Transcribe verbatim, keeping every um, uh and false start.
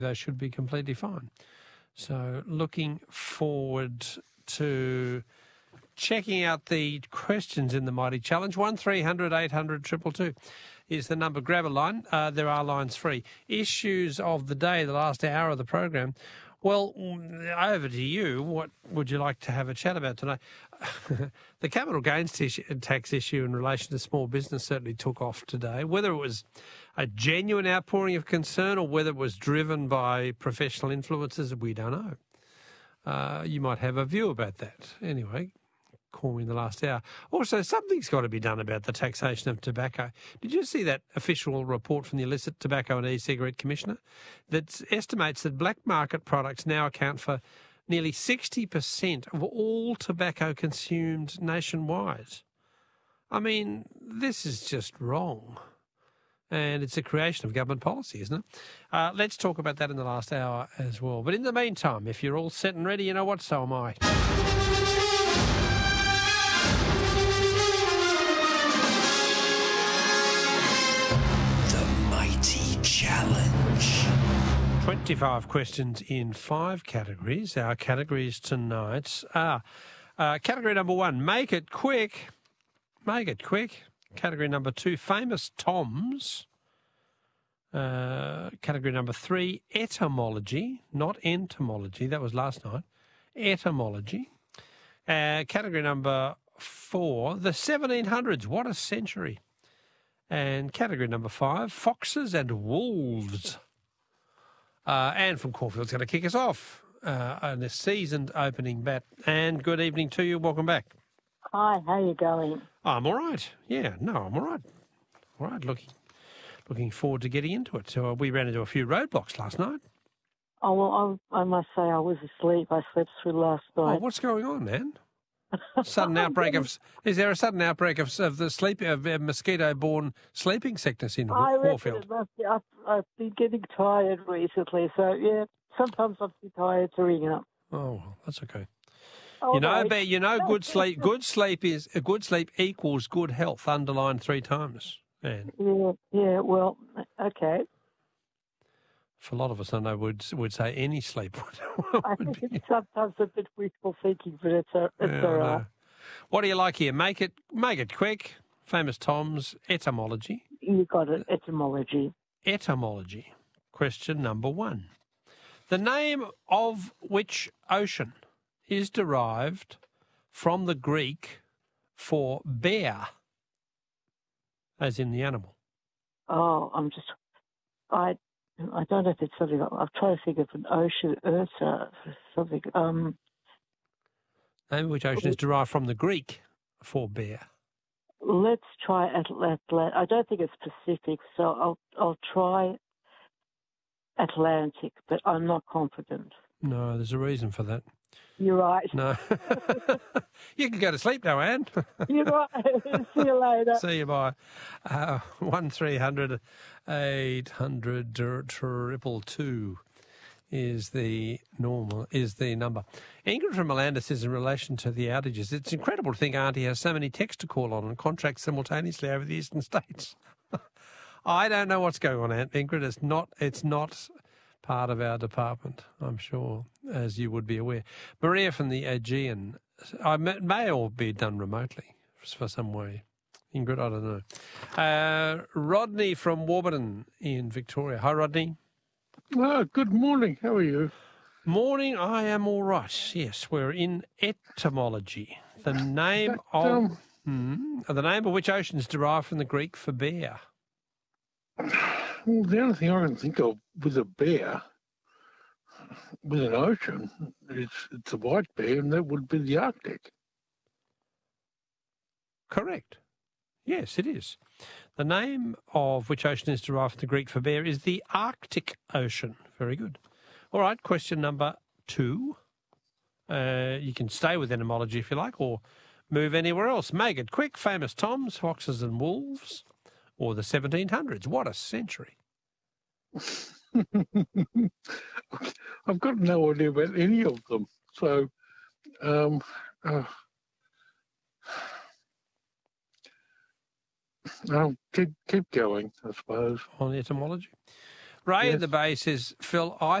they should be completely fine. So looking forward to checking out the questions in the Mighty Challenge. one three hundred eight hundred two two two is the number. Grab a line. Uh, there are lines free. Issues of the day, the last hour of the program. Well, over to you. What would you like to have a chat about tonight? The capital gains tax issue in relation to small business certainly took off today. Whether it was a genuine outpouring of concern or whether it was driven by professional influences, we don't know. Uh, you might have a view about that. Anyway, call me in the last hour. Also, something's got to be done about the taxation of tobacco. Did you see that official report from the Illicit Tobacco and E-Cigarette Commissioner that estimates that black market products now account for nearly sixty percent of all tobacco consumed nationwide? I mean, this is just wrong. And it's a creation of government policy, isn't it? Uh, let's talk about that in the last hour as well. But in the meantime, if you're all set and ready, you know what, so am I. Challenge. twenty-five questions in five categories. Our categories tonight are uh, category number one, make it quick. Make it quick. Category number two, famous Toms. Uh, category number three, etymology, not entomology. That was last night. Etymology. Uh, category number four, the seventeen hundreds. What a century. And category number five, foxes and wolves. Uh, and from Caulfield's going to kick us off uh, on a seasoned opening bat. And good evening to you. Welcome back. Hi, how are you going? I'm all right. Yeah, no, I'm all right. All right, looking looking forward to getting into it. So uh, we ran into a few roadblocks last night. Oh, well, I, I must say I was asleep. I slept through last night. Oh, what's going on, man? Sudden outbreak of is there a sudden outbreak of, of the sleep of uh, mosquito-borne sleeping sickness in I Warfield? It must be, I've, I've been getting tired recently, so yeah, sometimes I'm too tired to ring up. Oh, well, that's okay. Oh, you know, no. but you know, good sleep. Good sleep is a good sleep equals good health. Underlined three times, man. Yeah, yeah. Well, okay. For a lot of us, I know would would say any sleep would, I would think be. it's sometimes a bit wishful thinking, but it's a, it's Yeah, all I right. know. What do you like here? Make it make it quick. Famous Toms. Etymology. You got it. Etymology. Etymology. Question number one. The name of which ocean is derived from the Greek for bear, as in the animal? Oh, I'm just. I. I don't know if it's something. I've tried to think of an ocean, Ursa, something. Um. Name of which ocean is derived from the Greek for bear? Let's try Atlantic. I don't think it's Pacific, so I'll I'll try Atlantic, but I'm not confident. No, there's a reason for that. You're right. No. You can go to sleep now, Anne. You're right. See you later. See you, bye. Uh, one three hundred eight hundred triple two is the normal, is the number. Ingrid from Melanda says in relation to the outages, it's incredible to think Auntie has so many texts to call on and contracts simultaneously over the eastern states. I don't know what's going on, Aunt Ingrid. It's not, it's not part of our department, I'm sure, as you would be aware. Maria from the Aegean, I may, may all be done remotely for some way. Ingrid, I don't know. Uh, Rodney from Warburton in Victoria. Hi, Rodney. Oh, good morning. How are you? Morning, I am all right. Yes, we're in etymology. The name That, of um, hmm, the name of which ocean is derived from the Greek for bear? Well, the only thing I can think of with a bear, with an ocean, it's it's a white bear, and that would be the Arctic. Correct. Yes, it is. The name of which ocean is derived from the Greek for bear is the Arctic Ocean. Very good. All right, question number two. Uh, you can stay with etymology if you like, or move anywhere else. Make it quick. Famous Toms, foxes and wolves, or the seventeen hundreds. What a century. I've got no idea about any of them. So, um, uh, I'll keep keep going, I suppose. On etymology. Ray Yes. in the Bay says, Phil, I